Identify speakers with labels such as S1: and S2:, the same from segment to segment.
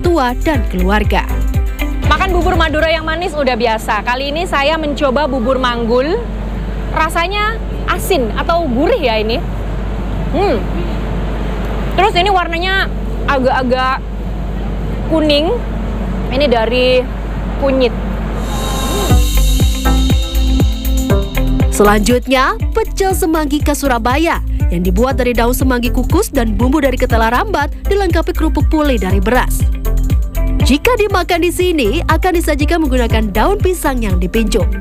S1: tua dan keluarga.
S2: Makan bubur Madura yang manis udah biasa. Kali ini saya mencoba bubur manggul. Rasanya asin atau gurih ya ini. Terus ini warnanya agak-agak kuning. Ini dari kunyit.
S1: Selanjutnya, pecel semanggi khas Surabaya yang dibuat dari daun semanggi kukus dan bumbu dari ketela rambat dilengkapi kerupuk pulih dari beras. Jika dimakan di sini, akan disajikan menggunakan daun pisang yang dipincut.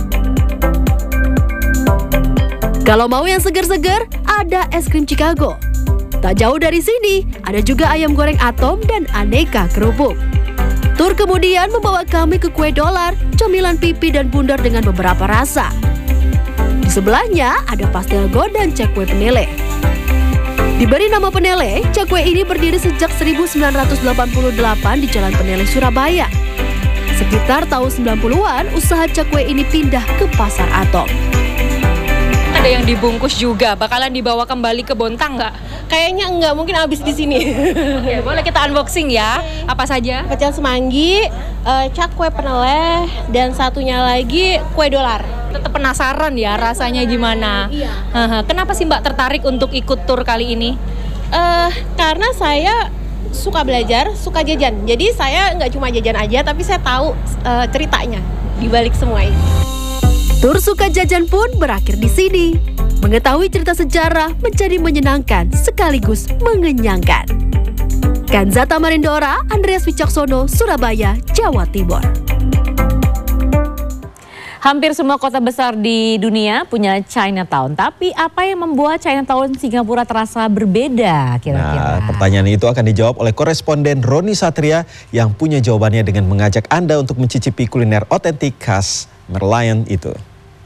S1: Kalau mau yang segar-segar, ada es krim Chicago. Tak jauh dari sini, ada juga ayam goreng atom dan aneka kerupuk. Tur kemudian membawa kami ke kue dolar, cemilan pipi dan bundar dengan beberapa rasa. Di sebelahnya ada pastel go dan cekwe penele. Diberi nama penele, cekwe ini berdiri sejak 1988 di Jalan Penele, Surabaya. Sekitar tahun 90-an, usaha cekwe ini pindah ke Pasar Atom.
S2: Ada yang dibungkus juga, bakalan dibawa kembali ke Bontang nggak?
S3: Kayaknya enggak, mungkin habis di sini.
S2: Oke, boleh kita unboxing ya. Apa saja?
S3: Pecel semanggi, cakwe peneleh, dan satunya lagi kue dolar.
S2: Tetap penasaran ya rasanya gimana?
S3: Iya.
S2: Kenapa sih Mbak tertarik untuk ikut tur kali ini?
S3: Karena saya suka belajar, suka jajan. Jadi saya nggak cuma jajan aja, tapi saya tahu ceritanya di balik semua ini.
S1: Tur suka jajan pun berakhir di sini. Mengetahui cerita sejarah menjadi menyenangkan sekaligus mengenyangkan. Kanza Tamarindora, Andreas Wicaksono, Surabaya, Jawa Timur.
S2: Hampir semua kota besar di dunia punya Chinatown. Tapi apa yang membuat Chinatown Singapura terasa berbeda kira-kira?
S4: Nah, pertanyaan itu akan dijawab oleh koresponden Roni Satria yang punya jawabannya dengan mengajak Anda untuk mencicipi kuliner otentik khas Merlion itu.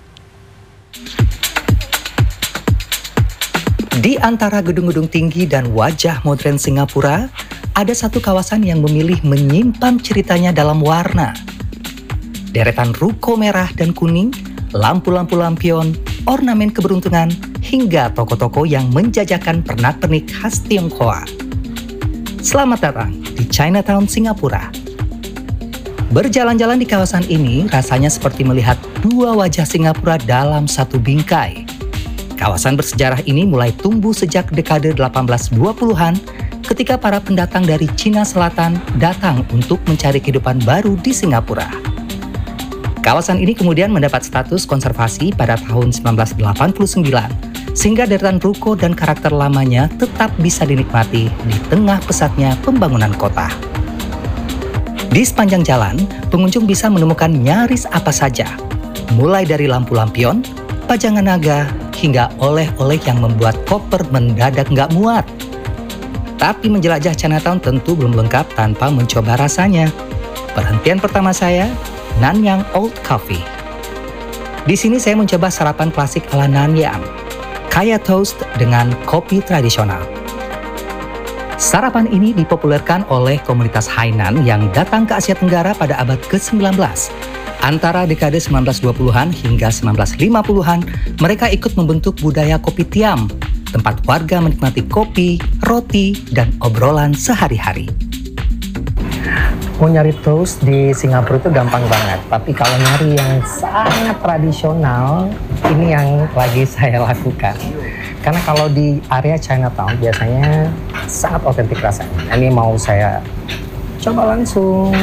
S5: Di antara gedung-gedung tinggi dan wajah modern Singapura, ada satu kawasan yang memilih menyimpan ceritanya dalam warna. Deretan ruko merah dan kuning, lampu-lampu lampion, ornamen keberuntungan, hingga toko-toko yang menjajakan pernak-pernik khas Tionghoa. Selamat datang di Chinatown, Singapura. Berjalan-jalan di kawasan ini rasanya seperti melihat dua wajah Singapura dalam satu bingkai. Kawasan bersejarah ini mulai tumbuh sejak dekade 1820-an ketika para pendatang dari Cina Selatan datang untuk mencari kehidupan baru di Singapura. Kawasan ini kemudian mendapat status konservasi pada tahun 1989, sehingga deretan ruko dan karakter lamanya tetap bisa dinikmati di tengah pesatnya pembangunan kota. Di sepanjang jalan, pengunjung bisa menemukan nyaris apa saja, mulai dari lampu lampion, pajangan naga, hingga oleh-oleh yang membuat koper mendadak nggak muat. Tapi menjelajah Chinatown tentu belum lengkap tanpa mencoba rasanya. Perhentian pertama saya, Nanyang Old Coffee. Di sini saya mencoba sarapan klasik ala Nanyang, kaya toast dengan kopi tradisional. Sarapan ini dipopulerkan oleh komunitas Hainan yang datang ke Asia Tenggara pada abad ke-19. Antara dekade 1920-an hingga 1950-an, mereka ikut membentuk budaya kopi tiam, tempat warga menikmati kopi, roti, dan obrolan sehari-hari.
S6: Mau nyari toast di Singapura itu gampang banget, tapi kalau nyari yang sangat tradisional, ini yang lagi saya lakukan. Karena kalau di area Chinatown biasanya sangat otentik rasanya. Ini mau saya coba langsung.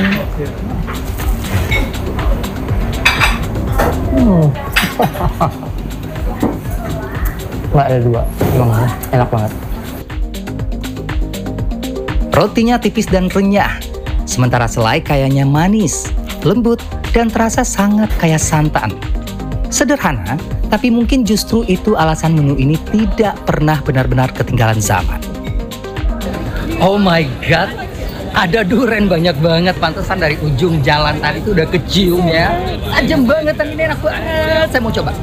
S6: Nggak ada dua, emang enak banget.
S5: Rotinya tipis dan renyah, sementara selai kayaknya manis, lembut, dan terasa sangat kaya santan. Sederhana, tapi mungkin justru itu alasan menu ini tidak pernah benar-benar ketinggalan zaman. Oh my god, ada duren banyak banget, pantesan dari ujung jalan tadi itu udah kecium ya. Tajam banget, dan ini enak banget, saya mau coba.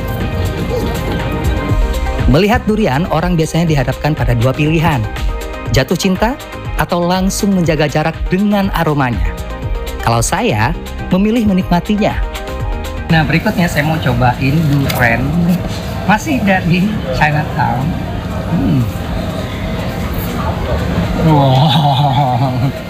S5: Melihat durian, orang biasanya dihadapkan pada dua pilihan. Jatuh cinta atau langsung menjaga jarak dengan aromanya. Kalau saya, memilih menikmatinya. Nah, berikutnya saya mau cobain durian. Masih dari Chinatown. Wow.